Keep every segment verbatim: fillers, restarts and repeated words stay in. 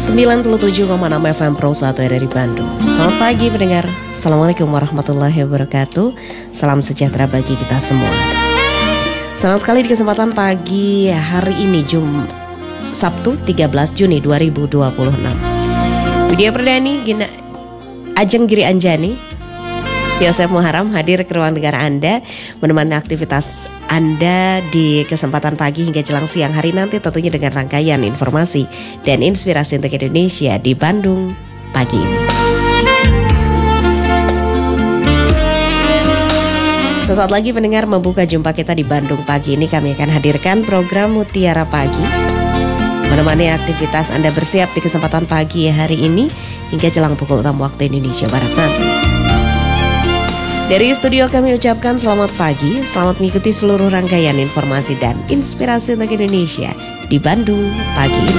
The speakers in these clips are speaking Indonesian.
sembilan puluh tujuh koma enam F M Pro satu R R I Bandung. Selamat pagi pendengar. Assalamualaikum warahmatullahi wabarakatuh. Salam sejahtera bagi kita semua. Senang sekali di kesempatan pagi hari ini Jum Sabtu tiga belas Juni dua ribu dua puluh enam. Widya Perdani, Gina, Ajeng Giri Anjani, Yosef Muharam hadir ke ruang dengar Anda, menemani aktivitas Anda di kesempatan pagi hingga jelang siang hari nanti, tentunya dengan rangkaian informasi dan inspirasi untuk Indonesia di Bandung pagi ini. Sesaat lagi pendengar membuka jumpa kita di Bandung pagi ini, kami akan hadirkan program Mutiara Pagi, menemani aktivitas Anda bersiap di kesempatan pagi hari ini hingga jelang pukul enam waktu Indonesia Barat nanti. Dari studio kami ucapkan selamat pagi, selamat mengikuti seluruh rangkaian informasi dan inspirasi untuk Indonesia di Bandung pagi ini.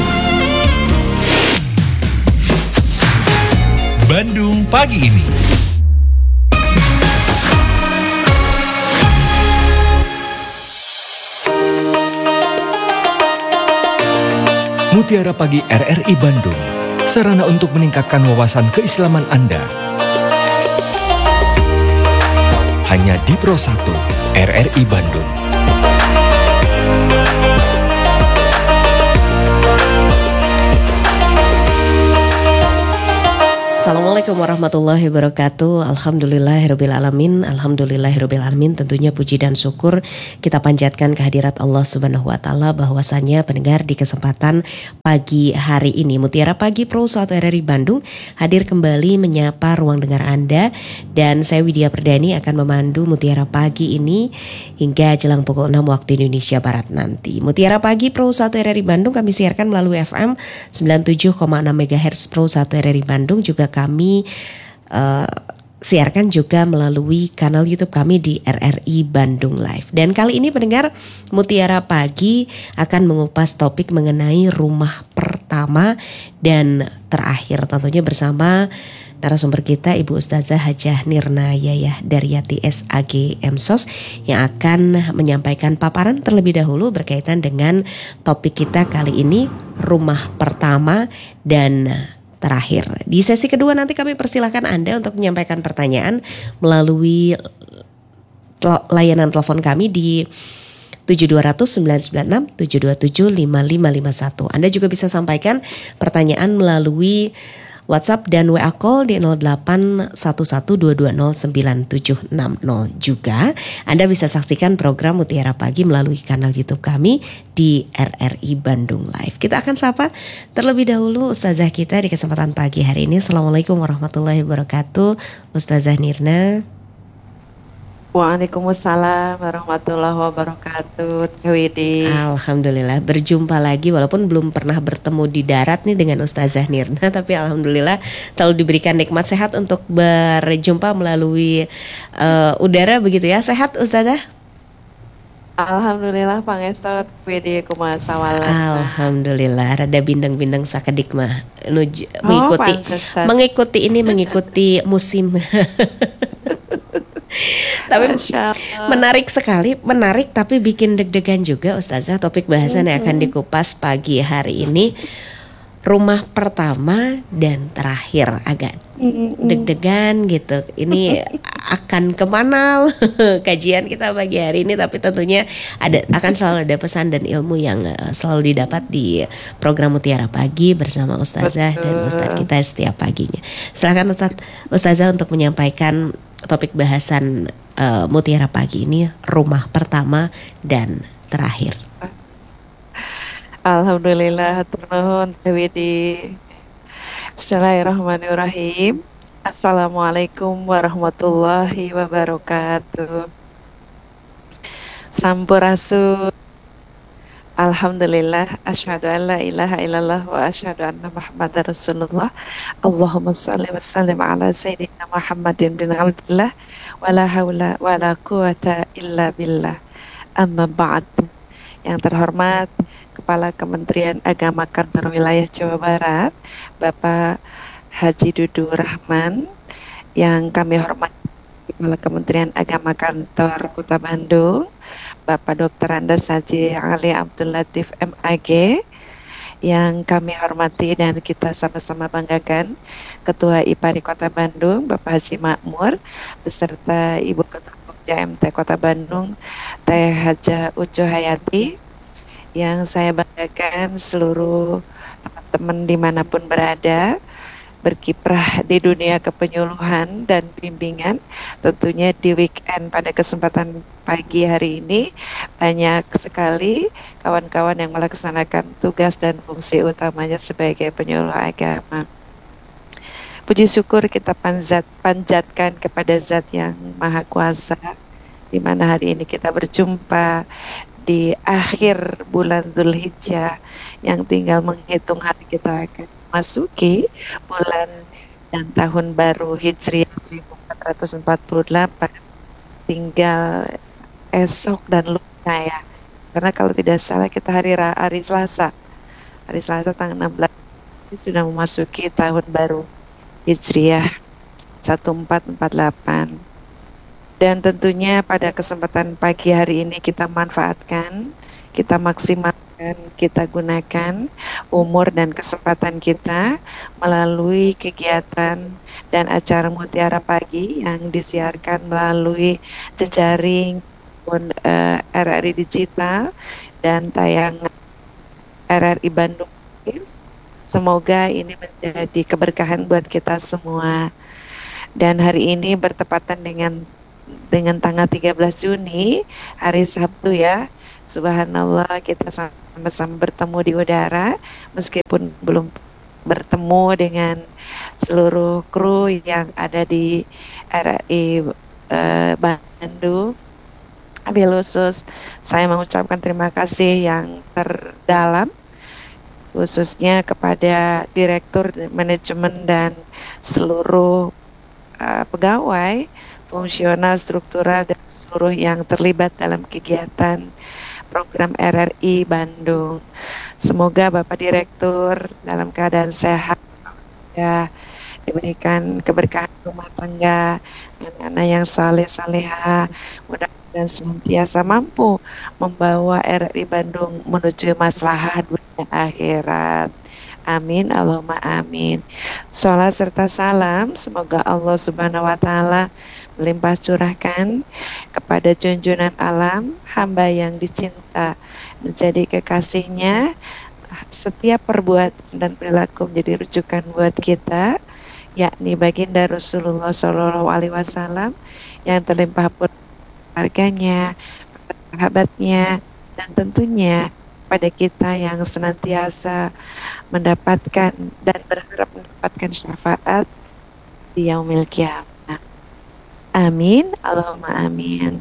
Bandung pagi ini. Mutiara Pagi R R I Bandung, sarana untuk meningkatkan wawasan keislaman Anda. Hanya di Pro satu R R I Bandung. Assalamualaikum warahmatullahi wabarakatuh. Alhamdulillahirabbil alamin. Alhamdulillahirabbil alamin. Tentunya puji dan syukur kita panjatkan kehadirat Allah Subhanahu wa taala, bahwasanya pendengar di kesempatan pagi hari ini Mutiara Pagi Pro satu R R I Bandung hadir kembali menyapa ruang dengar Anda, dan saya Widya Perdani akan memandu Mutiara Pagi ini hingga jelang pukul enam waktu Indonesia Barat nanti. Mutiara Pagi Pro satu R R I Bandung kami siarkan melalui F M sembilan puluh tujuh koma enam MHz Pro satu R R I Bandung, juga kami uh, siarkan juga melalui kanal YouTube kami di R R I Bandung Live. Dan kali ini pendengar, Mutiara Pagi akan mengupas topik mengenai rumah pertama dan terakhir, tentunya bersama narasumber kita Ibu Ustazah Hajah Nirna Yayah Daryati S A G M Sos, yang akan menyampaikan paparan terlebih dahulu berkaitan dengan topik kita kali ini, rumah pertama dan terakhir. Di sesi kedua nanti kami persilahkan Anda untuk menyampaikan pertanyaan melalui tel- layanan telepon kami di tujuh dua nol nol sembilan sembilan enam tujuh dua tujuh lima lima lima satu. Anda juga bisa sampaikan pertanyaan melalui WhatsApp dan W A call di nol delapan satu satu dua dua nol sembilan tujuh enam nol. Juga Anda bisa saksikan program Mutiara Pagi melalui kanal YouTube kami di R R I Bandung Live. Kita akan sapa terlebih dahulu Ustazah kita di kesempatan pagi hari ini. Assalamualaikum warahmatullahi wabarakatuh, Ustazah Nirna. Waalaikumsalam warahmatullahi wabarakatuh, Widi. Alhamdulillah berjumpa lagi, walaupun belum pernah bertemu di darat nih dengan Ustazah Nirna, tapi alhamdulillah selalu diberikan nikmat sehat untuk berjumpa melalui uh, udara begitu ya. Sehat Ustazah? Alhamdulillah pangestot Widi kumaha sawala. Alhamdulillah rada bindeng-bindeng sakedik mah nuju, Oh, mengikuti pantesan. mengikuti ini mengikuti musim. Tapi menarik sekali, menarik tapi bikin deg-degan juga Ustazah. Topik bahasan yang akan dikupas pagi hari ini, rumah pertama dan terakhir. Agak deg-degan gitu. Ini akan kemana kajian kita pagi hari ini, tapi tentunya ada akan selalu ada pesan dan ilmu yang selalu didapat di program Mutiara Pagi bersama Ustazah dan Ustadz kita setiap paginya. Silakan Ustadz, Ustazah untuk menyampaikan topik bahasan uh, Mutiara Pagi ini, rumah pertama dan terakhir. Alhamdulillah turun Widi. Bismillahirrahmanirrahim. Assalamualaikum warahmatullahi wabarakatuh. Sampurasun. Alhamdulillah, asyhadu an la ilaha illallah wa asyhadu anna Muhammadar Rasulullah. Allahumma shalli wa sallim ala sayyidina Muhammadin bin Abdullah wa la haula wa la quwata illa billah. Amma ba'd. Yang terhormat Kepala Kementerian Agama Kantor Wilayah Jawa Barat, Bapak Haji Dudu Rahman, yang kami hormati Kepala Kementerian Agama Kantor Kota Bandung, Bapak Doktor Andes Haji Ali Abdul Latif M A G, yang kami hormati dan kita sama-sama banggakan, Ketua I P A R I Kota Bandung, Bapak Haji Makmur, beserta Ibu Ketua Pokja M T Kota Bandung, Teh Haja Ucu Hayati, yang saya banggakan seluruh teman-teman dimanapun berada, berkiprah di dunia kepenyuluhan dan bimbingan. Tentunya di weekend pada kesempatan pagi hari ini banyak sekali kawan-kawan yang melaksanakan tugas dan fungsi utamanya sebagai penyuluh agama. Puji syukur kita panjat, panjatkan kepada Zat yang Maha Kuasa, di mana hari ini kita berjumpa di akhir bulan Dzulhijjah yang tinggal menghitung hari kita akan masuki bulan dan tahun baru Hijriah seribu empat ratus empat puluh delapan. Tinggal esok dan lusa ya, karena kalau tidak salah kita hari hari Selasa hari Selasa tanggal enam belas sudah memasuki tahun baru Hijriah seribu empat ratus empat puluh delapan. Dan tentunya pada kesempatan pagi hari ini kita manfaatkan, kita maksimalkan, kita gunakan umur dan kesempatan kita melalui kegiatan dan acara Mutiara Pagi yang disiarkan melalui jejaring uh, R R I Digital dan tayangan R R I Bandung. Semoga ini menjadi keberkahan buat kita semua. Dan hari ini bertepatan dengan dengan tanggal tiga belas Juni, hari Sabtu ya. Subhanallah, kita sama-sama bertemu di udara meskipun belum bertemu dengan seluruh kru yang ada di R R I uh, Bandung. Wabil khusus saya mengucapkan terima kasih yang terdalam khususnya kepada Direktur Manajemen dan seluruh uh, pegawai, fungsional, struktural, dan seluruh yang terlibat dalam kegiatan program R R I Bandung. Semoga Bapak Direktur dalam keadaan sehat, ya, diberikan keberkahan rumah tangga, anak-anak yang saleh-saleha, mudah-mudahan senantiasa mampu membawa R R I Bandung menuju maslahah dunia akhirat. Amin, Allahumma amin. Sholawat serta salam semoga Allah Subhanahu wa Ta'ala melimpah curahkan kepada junjungan alam, hamba yang dicinta, menjadi kekasihnya. Setiap perbuatan dan perilaku menjadi rujukan buat kita, yakni baginda Rasulullah Shallallahu Alaihi Wasallam yang terlimpah pun harganya, sahabatnya, dan tentunya pada kita yang senantiasa mendapatkan dan berharap mendapatkan syafaat di yaumil qiyamah. Amin, Allahumma amin.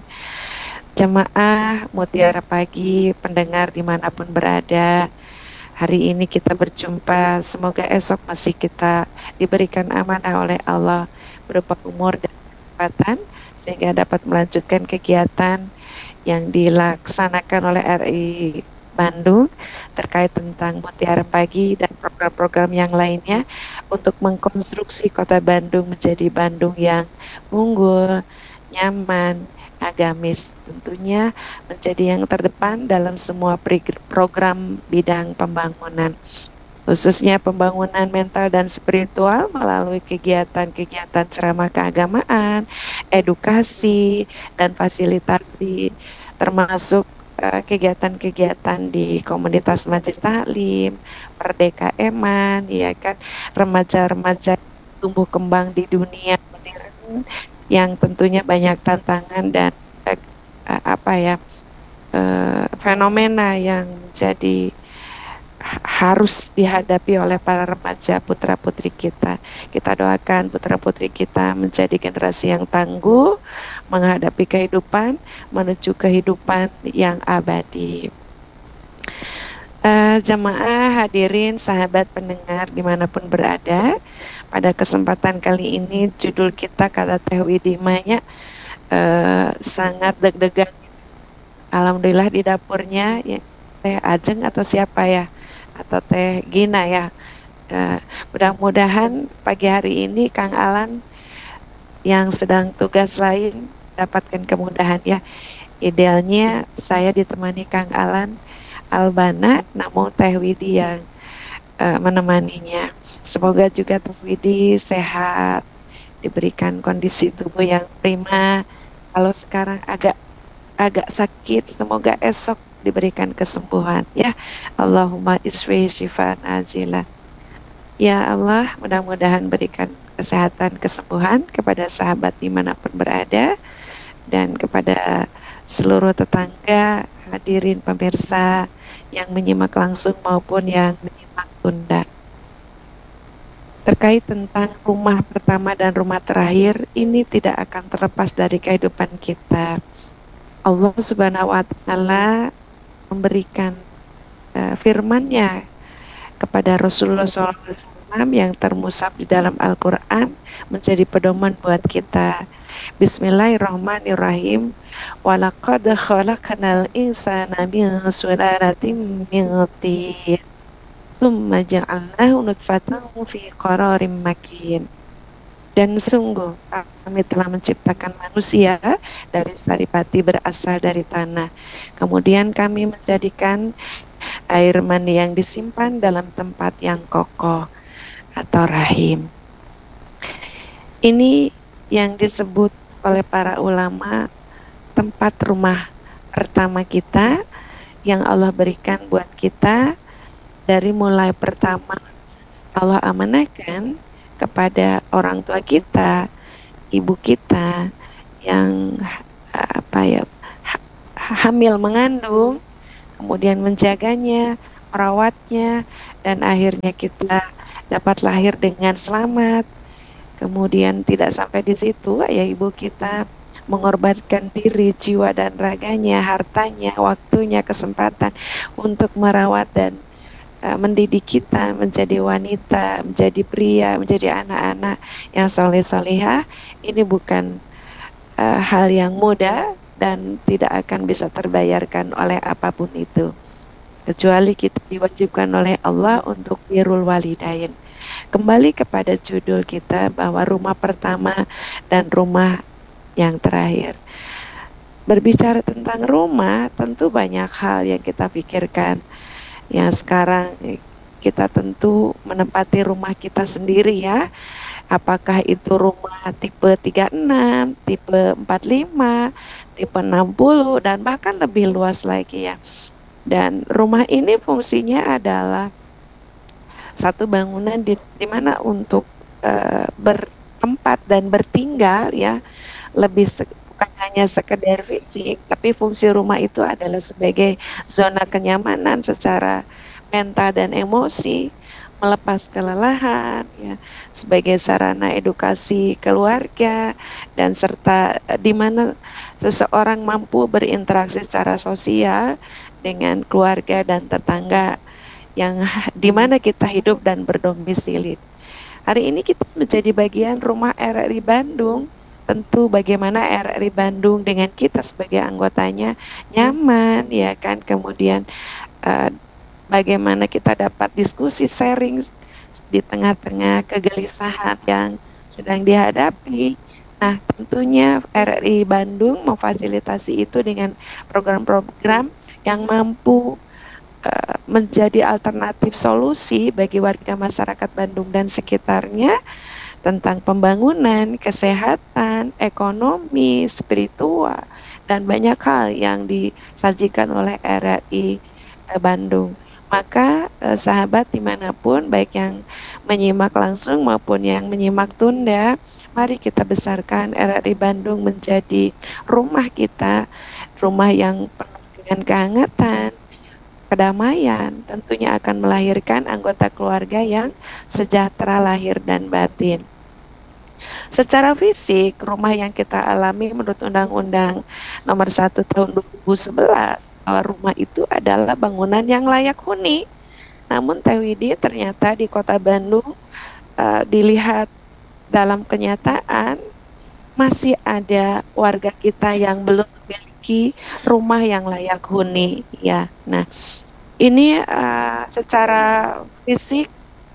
Jamaah Mutiara Pagi, pendengar dimanapun berada, hari ini kita berjumpa. Semoga esok masih kita diberikan amanah oleh Allah berupa umur dan kesempatan sehingga dapat melanjutkan kegiatan yang dilaksanakan oleh R R I Bandung terkait tentang Mutiara Pagi dan program-program yang lainnya untuk mengkonstruksi kota Bandung menjadi Bandung yang unggul, nyaman, agamis, tentunya menjadi yang terdepan dalam semua program bidang pembangunan, khususnya pembangunan mental dan spiritual melalui kegiatan-kegiatan ceramah keagamaan, edukasi, dan fasilitasi, termasuk uh, kegiatan-kegiatan di komunitas Majelis Taklim, Merdeka Eman, ya kan, remaja-remaja tumbuh kembang di dunia modern yang tentunya banyak tantangan dan uh, apa ya uh, fenomena yang jadi harus dihadapi oleh para remaja putra putri kita. Kita doakan putra putri kita menjadi generasi yang tangguh menghadapi kehidupan menuju kehidupan yang abadi. Uh, jamaah hadirin sahabat pendengar dimanapun berada, pada kesempatan kali ini judul kita kata Teh Widimanya uh, sangat deg-degan. Alhamdulillah di dapurnya ya, Teh Ajeng atau siapa ya, atau Teh Gina ya. Uh, mudah-mudahan pagi hari ini Kang Alan yang sedang tugas lain dapatkan kemudahan ya. Idealnya saya ditemani Kang Alan Albana, namun Teh Widi yang uh, menemaninya. Semoga juga Tufwidi sehat, diberikan kondisi tubuh yang prima. Kalau sekarang agak agak sakit, semoga esok diberikan kesembuhan ya. Allahumma isfi syifaan azila. Ya Allah, mudah-mudahan berikan kesehatan, kesembuhan kepada sahabat dimanapun berada, dan kepada seluruh tetangga, hadirin pemirsa yang menyimak langsung maupun yang menyimak tunda. Terkait tentang rumah pertama dan rumah terakhir, ini tidak akan terlepas dari kehidupan kita. Allah Subhanahu wa Ta'ala memberikan uh, firman-Nya kepada Rasulullah shallallahu alaihi wasallam yang termusab di dalam Al-Quran, menjadi pedoman buat kita. Bismillahirrahmanirrahim. Walaqad khalaqnal insana min sulalatin min tin tsumma ja'alnahu nutfatan fi qararim makin. Dan sungguh kami telah menciptakan manusia dari saripati berasal dari tanah. Kemudian kami menjadikan air mani yang disimpan dalam tempat yang kokoh atau rahim. Ini yang disebut oleh para ulama tempat rumah pertama kita yang Allah berikan buat kita. Dari mulai pertama Allah amanahkan kepada orang tua kita, ibu kita yang apa ya hamil mengandung, kemudian menjaganya, merawatnya, dan akhirnya kita dapat lahir dengan selamat. Kemudian tidak sampai di situ, ayah ibu kita mengorbankan diri, jiwa dan raganya, hartanya, waktunya, kesempatan untuk merawat dan mendidik kita menjadi wanita, menjadi pria, menjadi anak-anak yang soleh-solehah. Ini bukan uh, hal yang mudah dan tidak akan bisa terbayarkan oleh apapun itu, kecuali kita diwajibkan oleh Allah untuk birrul walidain. Kembali kepada judul kita bahwa rumah pertama dan rumah yang terakhir. Berbicara tentang rumah, tentu banyak hal yang kita pikirkan. Yang sekarang kita tentu menempati rumah kita sendiri ya. Apakah itu rumah tipe tiga puluh enam, tipe empat puluh lima, tipe enam puluh, dan bahkan lebih luas lagi ya. Dan rumah ini fungsinya adalah satu bangunan di, di mana untuk uh, bertempat dan bertinggal ya. Lebih se- bukan hanya sekedar fisik, tapi fungsi rumah itu adalah sebagai zona kenyamanan secara mental dan emosi, melepas kelelahan, ya, sebagai sarana edukasi keluarga, dan serta di mana seseorang mampu berinteraksi secara sosial dengan keluarga dan tetangga yang di mana kita hidup dan berdomisili. Hari ini kita menjadi bagian rumah R R I Bandung. Tentu bagaimana R R I Bandung dengan kita sebagai anggotanya nyaman ya kan, kemudian uh, bagaimana kita dapat diskusi sharing di tengah-tengah kegelisahan yang sedang dihadapi. Nah tentunya R R I Bandung memfasilitasi itu dengan program-program yang mampu uh, menjadi alternatif solusi bagi warga masyarakat Bandung dan sekitarnya tentang pembangunan, kesehatan, ekonomi, spiritual, dan banyak hal yang disajikan oleh R R I Bandung. Maka eh, sahabat dimanapun, baik yang menyimak langsung maupun yang menyimak tunda, mari kita besarkan R R I Bandung menjadi rumah kita, rumah yang penuh dengan kehangatan, kedamaian, tentunya akan melahirkan anggota keluarga yang sejahtera lahir dan batin. Secara fisik, rumah yang kita alami menurut Undang-Undang Nomor satu Tahun dua ribu sebelas, bahwa rumah itu adalah bangunan yang layak huni. Namun Teh Widi, ternyata di Kota Bandung uh, dilihat dalam kenyataan masih ada warga kita yang belum memiliki rumah yang layak huni. Ya, nah ini uh, secara fisik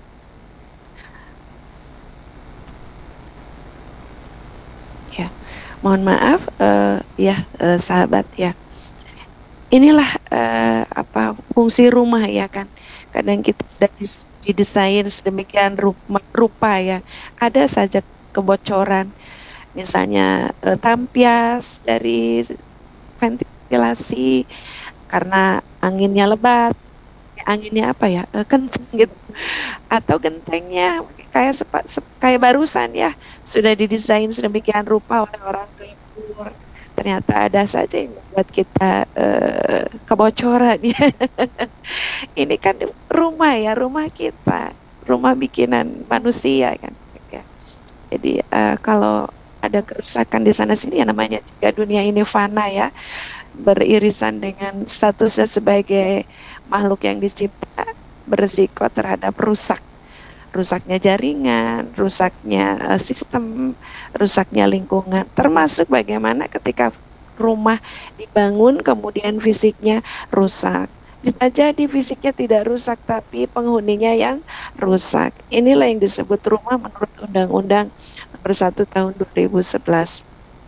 ya, mohon maaf uh, ya uh, sahabat ya. Inilah uh, apa fungsi rumah ya kan. Kadang kita dari didesain sedemikian rupa, rupa ya, ada saja kebocoran. Misalnya eh, tampias dari ventilasi karena anginnya lebat, anginnya apa ya, eh, kenceng gitu, atau gentengnya kayak sepa, sep- kayak barusan ya, sudah didesain sedemikian rupa oleh orang dapur, ternyata ada saja yang membuat kita eh, kebocoran ya. Ini kan rumah ya, rumah kita, rumah bikinan manusia kan. Ya. Jadi eh, kalau ada kerusakan di sana sini, ya namanya juga dunia ini fana ya, beririsan dengan statusnya sebagai makhluk yang dicipta, berisiko terhadap rusak, rusaknya jaringan, rusaknya eh, sistem, rusaknya lingkungan, termasuk bagaimana ketika rumah dibangun kemudian fisiknya rusak. Bisa jadi fisiknya tidak rusak tapi penghuninya yang rusak. Inilah yang disebut rumah menurut Undang-Undang Nomor satu Tahun dua ribu sebelas.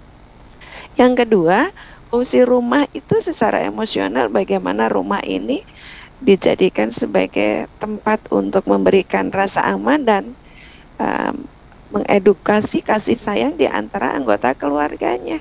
Yang kedua, fungsi rumah itu secara emosional, bagaimana rumah ini dijadikan sebagai tempat untuk memberikan rasa aman dan um, mengedukasi kasih sayang di antara anggota keluarganya,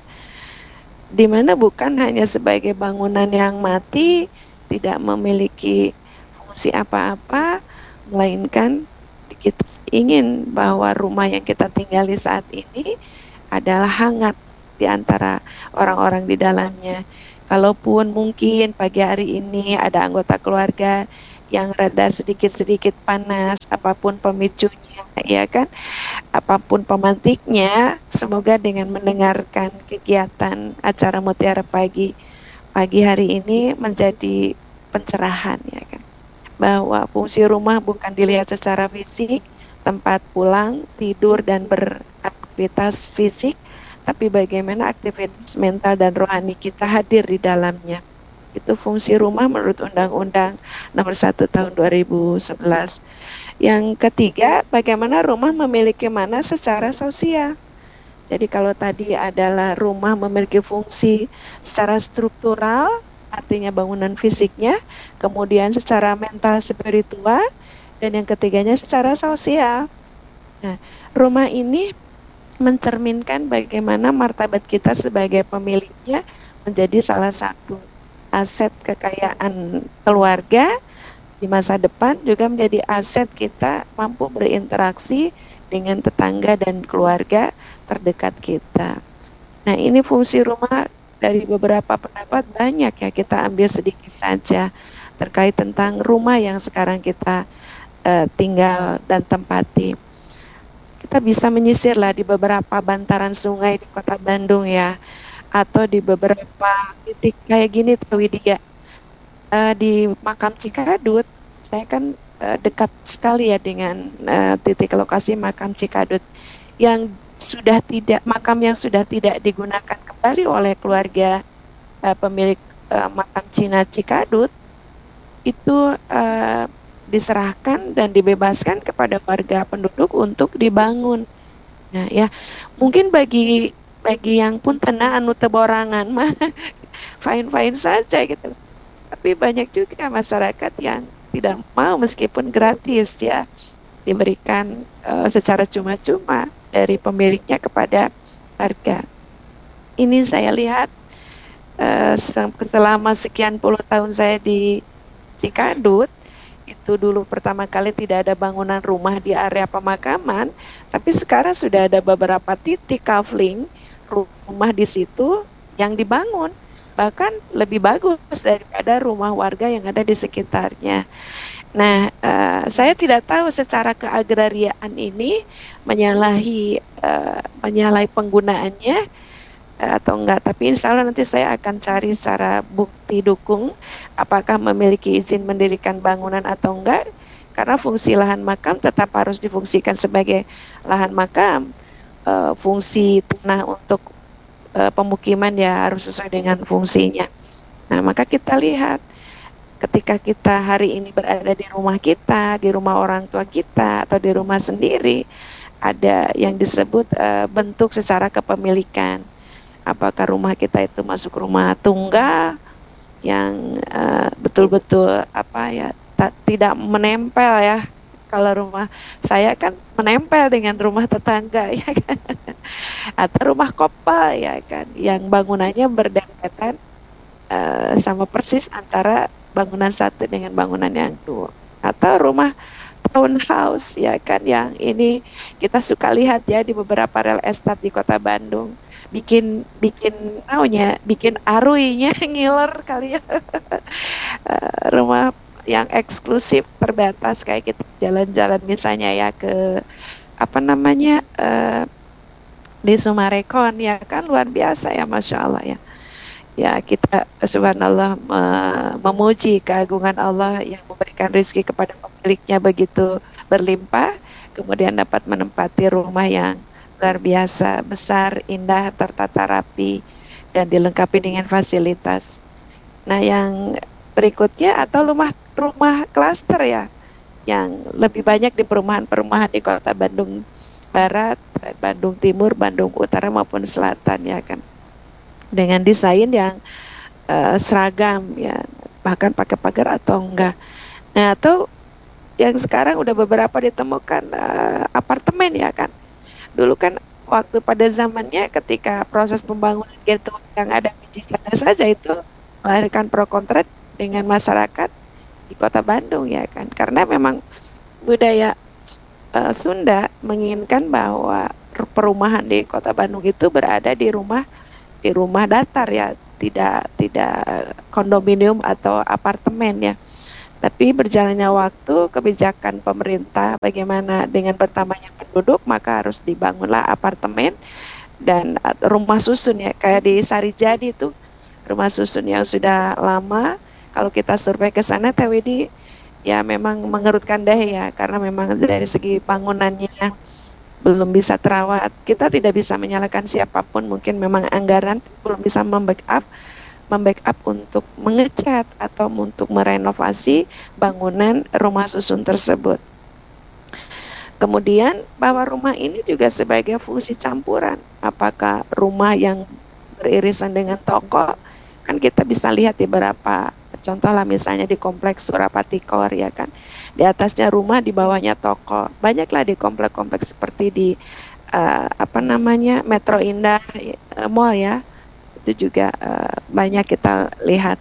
di mana bukan hanya sebagai bangunan yang mati, tidak memiliki fungsi apa-apa, melainkan kita ingin bahwa rumah yang kita tinggali saat ini adalah hangat di antara orang-orang di dalamnya. Kalaupun mungkin pagi hari ini ada anggota keluarga yang rada sedikit-sedikit panas, apapun pemicunya, ya kan, apapun pemantiknya, semoga dengan mendengarkan kegiatan acara Mutiara Pagi pagi hari ini menjadi pencerahan, ya kan, bahwa fungsi rumah bukan dilihat secara fisik, tempat pulang, tidur dan beraktivitas fisik, tapi bagaimana aktivitas mental dan rohani kita hadir di dalamnya. Itu fungsi rumah menurut Undang-Undang Nomor satu Tahun dua ribu sebelas. Yang ketiga, bagaimana rumah memiliki mana secara sosial. Jadi kalau tadi adalah rumah memiliki fungsi secara struktural, artinya bangunan fisiknya, kemudian secara mental spiritual, dan yang ketiganya secara sosial. Nah, rumah ini mencerminkan bagaimana martabat kita sebagai pemiliknya menjadi salah satu aset kekayaan keluarga di masa depan, juga menjadi aset kita mampu berinteraksi dengan tetangga dan keluarga terdekat kita. Nah, ini fungsi rumah dari beberapa pendapat banyak ya, kita ambil sedikit saja terkait tentang rumah yang sekarang kita uh, tinggal dan tempati. Kita bisa menyisir lah di beberapa bantaran sungai di kota Bandung ya, atau di beberapa titik kayak gini tuh Widya, uh, di makam Cikadut. Saya kan uh, dekat sekali ya dengan uh, titik lokasi makam Cikadut yang sudah tidak, makam yang sudah tidak digunakan kembali oleh keluarga uh, pemilik uh, makam Cina Cikadut itu uh, diserahkan dan dibebaskan kepada warga penduduk untuk dibangun. Nah ya, mungkin bagi bagi yang pun tenang anu teborangan mah fine-fine saja gitu. Tapi banyak juga masyarakat yang tidak mau meskipun gratis ya, diberikan uh, secara cuma-cuma dari pemiliknya kepada warga. Ini saya lihat uh, selama sekian puluh tahun saya di Cikadut, itu dulu pertama kali tidak ada bangunan rumah di area pemakaman, tapi sekarang sudah ada beberapa titik kafling rumah di situ yang dibangun, bahkan lebih bagus daripada rumah warga yang ada di sekitarnya. Nah, uh, saya tidak tahu secara keagrariaan ini menyalahi uh, menyalahi penggunaannya uh, atau enggak, tapi insya Allah nanti saya akan cari secara bukti dukung apakah memiliki izin mendirikan bangunan atau enggak, karena fungsi lahan makam tetap harus difungsikan sebagai lahan makam. Uh, fungsi tanah untuk uh, pemukiman ya harus sesuai dengan fungsinya. Nah, maka kita lihat ketika kita hari ini berada di rumah kita, di rumah orang tua kita, atau di rumah sendiri, ada yang disebut uh, bentuk secara kepemilikan. Apakah rumah kita itu masuk rumah tunggal yang uh, betul-betul apa ya, ta- tidak menempel ya Kalau rumah saya kan menempel dengan rumah tetangga ya kan. Atau rumah kopal ya kan, yang bangunannya berdempetan eh, sama persis antara bangunan satu dengan bangunan yang dua. Atau rumah townhouse ya kan, yang ini kita suka lihat ya di beberapa real estate di Kota Bandung, bikin bikin naunya bikin aruinya ngiler kali ya. Eh, rumah yang eksklusif terbatas kayak kita jalan-jalan misalnya ya ke apa namanya eh, di Sumarekon ya kan, luar biasa ya, Masya Allah ya. Ya kita subhanallah me- memuji keagungan Allah yang memberikan rezeki kepada pemiliknya begitu berlimpah, kemudian dapat menempati rumah yang luar biasa, besar, indah, tertata rapi, dan dilengkapi dengan fasilitas. Nah yang berikutnya atau rumah rumah klaster ya, yang lebih banyak di perumahan-perumahan di Kota Bandung Barat, Bandung Timur, Bandung Utara maupun Selatan ya kan, dengan desain yang eh, seragam ya, bahkan pakai pagar atau enggak. Nah, atau yang sekarang udah beberapa ditemukan eh, apartemen ya kan. Dulu kan waktu pada zamannya ketika proses pembangunan ghetto yang ada di sana saja itu melahirkan pro kontra dengan masyarakat di Kota Bandung ya kan. Karena memang budaya eh, Sunda menginginkan bahwa perumahan di Kota Bandung itu berada di rumah di rumah datar ya, tidak tidak kondominium atau apartemen ya. Tapi berjalannya waktu, kebijakan pemerintah bagaimana dengan bertambahnya penduduk, maka harus dibangunlah apartemen dan uh, rumah susun ya, kayak di Sarijadi itu rumah susun yang sudah lama. Kalau kita survei ke sana, Teh Widi, ya memang mengerutkan dahi ya, karena memang dari segi bangunannya belum bisa terawat. Kita tidak bisa menyalahkan siapapun, mungkin memang anggaran belum bisa membackup membackup untuk mengecat atau untuk merenovasi bangunan rumah susun tersebut. Kemudian bahwa rumah ini juga sebagai fungsi campuran, apakah rumah yang beririsan dengan toko, kan kita bisa lihat di beberapa contoh lah, misalnya di kompleks Surapati Core ya kan, di atasnya rumah, di bawahnya toko. Banyaklah di kompleks-kompleks seperti di uh, apa namanya Metro Indah uh, Mall ya, itu juga uh, banyak kita lihat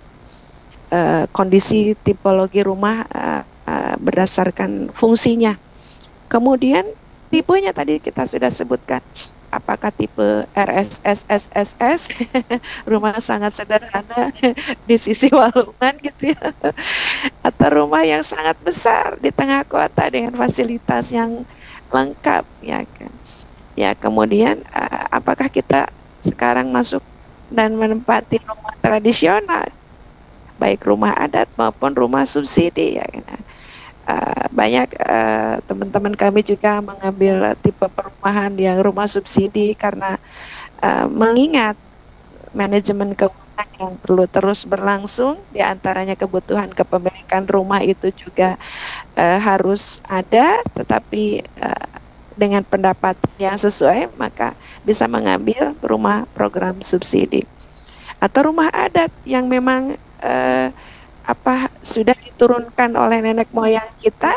uh, kondisi tipologi rumah uh, uh, berdasarkan fungsinya. Kemudian tipenya tadi kita sudah sebutkan, apakah tipe R S S S S S rumah sangat sederhana di sisi walungan gitu ya, atau rumah yang sangat besar di tengah kota dengan fasilitas yang lengkap ya kan. Ya kemudian uh, apakah kita sekarang masuk dan menempati rumah tradisional, baik rumah adat maupun rumah subsidi ya kan. Uh, banyak uh, teman-teman kami juga mengambil tipe perumahan yang rumah subsidi karena uh, mengingat manajemen keuangan yang perlu terus berlangsung, diantaranya kebutuhan kepemilikan rumah itu juga uh, harus ada, tetapi uh, dengan pendapatan yang sesuai maka bisa mengambil rumah program subsidi. Atau rumah adat yang memang eh, apa sudah diturunkan oleh nenek moyang kita,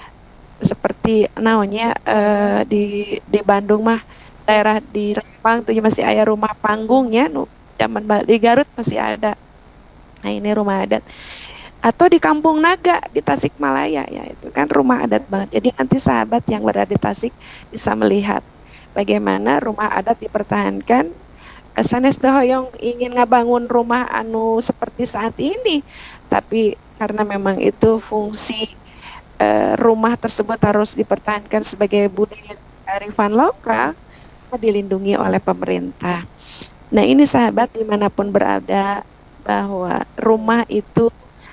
seperti naonnya eh, di di Bandung mah, daerah di Lempang tuh masih ada rumah panggungnya, nu zaman di Garut masih ada. Nah ini rumah adat. Atau di Kampung Naga di Tasikmalaya ya, itu kan rumah adat banget. Jadi nanti sahabat yang berada di Tasik bisa melihat bagaimana rumah adat dipertahankan. Sanes teh hoyong ingin ngabangun rumah anu seperti saat ini, tapi karena memang itu fungsi eh, rumah tersebut harus dipertahankan sebagai budaya kearifan lokal, dilindungi oleh pemerintah. Nah ini sahabat dimanapun berada, bahwa rumah itu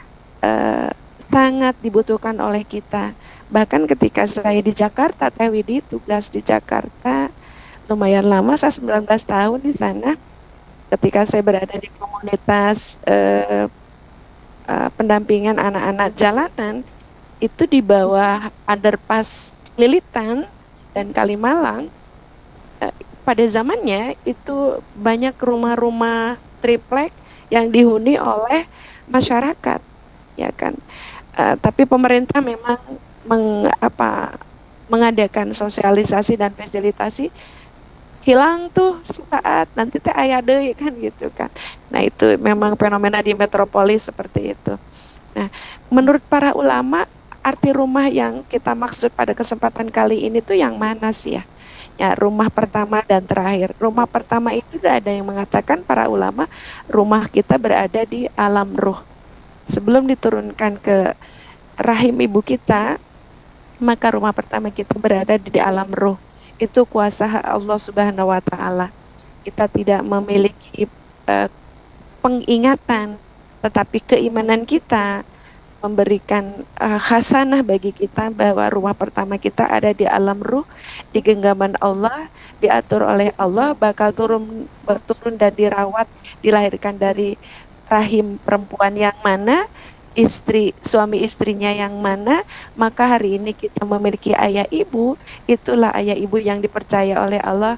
Uh, sangat dibutuhkan oleh kita. Bahkan ketika saya di Jakarta, Teh Widi tugas di Jakarta lumayan lama, saya sembilan belas tahun di sana. Ketika saya berada di komunitas uh, uh, pendampingan anak-anak jalanan, itu di bawah underpass Lilitan dan Kalimalang, uh, pada zamannya itu banyak rumah-rumah triplek yang dihuni oleh masyarakat ya kan. Uh, tapi pemerintah memang meng, apa, mengadakan sosialisasi dan fasilitasi, hilang tuh saat nanti teh aya deui kan gitu kan. Nah itu memang fenomena di metropolis seperti itu. Nah menurut para ulama arti rumah yang kita maksud pada kesempatan kali ini tuh yang mana sih ya? Ya rumah pertama dan terakhir. Rumah pertama itu ada yang mengatakan para ulama rumah kita berada di alam ruh. Sebelum diturunkan ke rahim ibu kita, maka rumah pertama kita berada di alam ruh. Itu kuasa Allah Subhanahu wa taala. Kita tidak memiliki uh, pengingatan, tetapi keimanan kita memberikan uh, khasanah bagi kita bahwa rumah pertama kita ada di alam ruh, di genggaman Allah, diatur oleh Allah, bakal turun turun dan dirawat, dilahirkan dari rahim perempuan yang mana, istri suami istrinya yang mana. Maka hari ini kita memiliki ayah ibu, itulah ayah ibu yang dipercaya oleh Allah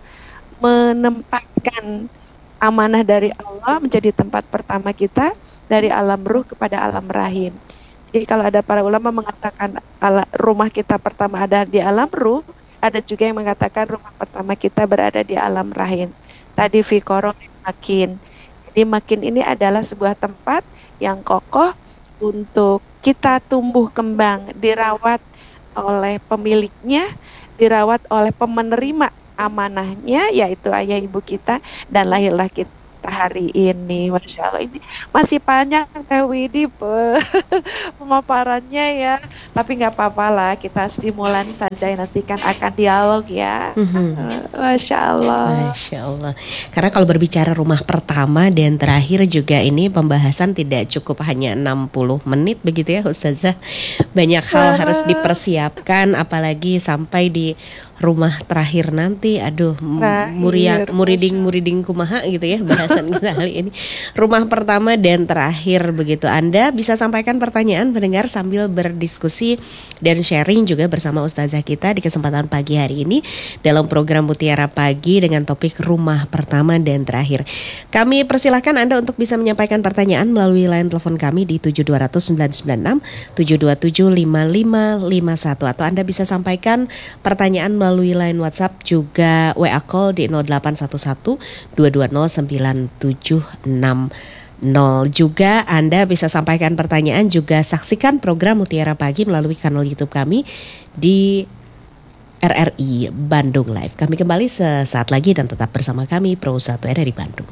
menempatkan amanah dari Allah menjadi tempat pertama kita dari alam ruh kepada alam rahim. Jadi kalau ada para ulama mengatakan ala, rumah kita pertama ada di alam ruh, ada juga yang mengatakan rumah pertama kita berada di alam rahim. Tadi fikoro makin. Jadi makin ini adalah sebuah tempat yang kokoh untuk kita tumbuh kembang, dirawat oleh pemiliknya, dirawat oleh pemenerima amanahnya, yaitu ayah ibu kita, dan lahirlah kita hari ini. Masya Allah, ini masih panjang Teh Widi pemaparannya ya, tapi nggak apa-apa lah, kita stimulan saja, nanti kan akan dialog ya. Mm-hmm. Masya Allah. Masya Allah. Karena kalau berbicara rumah pertama dan terakhir juga ini pembahasan tidak cukup hanya enam puluh menit begitu ya Ustazah. Banyak hal harus dipersiapkan, apalagi sampai di rumah terakhir nanti. Aduh, muria muriding muriding kumaha gitu ya bahasan kita kali ini. Rumah pertama dan terakhir begitu. Anda bisa sampaikan pertanyaan pendengar sambil berdiskusi dan sharing juga bersama Ustazah kita di kesempatan pagi hari ini dalam program Mutiara Pagi dengan topik rumah pertama dan terakhir. Kami persilahkan Anda untuk bisa menyampaikan pertanyaan melalui line telepon kami di tujuh dua nol nol sembilan sembilan enam tujuh dua tujuh lima lima lima satu, atau Anda bisa sampaikan pertanyaan melalui line WhatsApp juga W A call di nol delapan satu satu dua dua nol sembilan tujuh enam nol. Juga Anda bisa sampaikan pertanyaan, juga saksikan program Mutiara Pagi melalui kanal YouTube kami di R R I Bandung Live. Kami kembali sesaat lagi dan tetap bersama kami Pro satu R R I Bandung.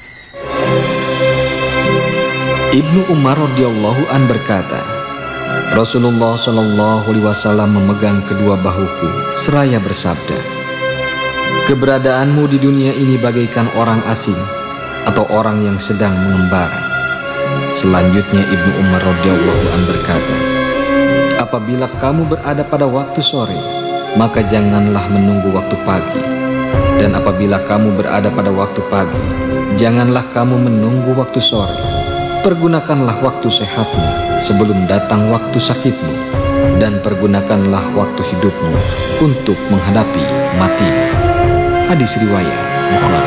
Ibnu Umar radhiyallahu an berkata, Rasulullah shallallahu alaihi wasallam memegang kedua bahuku seraya bersabda, keberadaanmu di dunia ini bagaikan orang asing atau orang yang sedang mengembara. Selanjutnya Ibnu Umar radhiyallahu an berkata, apabila kamu berada pada waktu sore, maka janganlah menunggu waktu pagi, dan apabila kamu berada pada waktu pagi, janganlah kamu menunggu waktu sore. Pergunakanlah waktu sehatmu sebelum datang waktu sakitmu, dan pergunakanlah waktu hidupmu untuk menghadapi matimu. Hadis riwayat Bukhari.